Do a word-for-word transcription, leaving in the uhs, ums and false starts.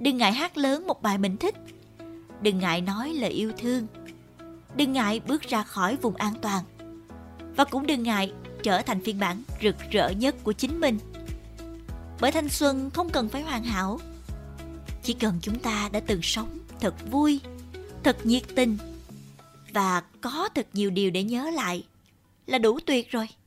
Đừng ngại hát lớn một bài mình thích. Đừng ngại nói lời yêu thương. Đừng ngại bước ra khỏi vùng an toàn. Và cũng đừng ngại trở thành phiên bản rực rỡ nhất của chính mình. Bởi thanh xuân không cần phải hoàn hảo. Chỉ cần chúng ta đã từng sống thật vui, thật nhiệt tình và có thật nhiều điều để nhớ lại là đủ tuyệt rồi.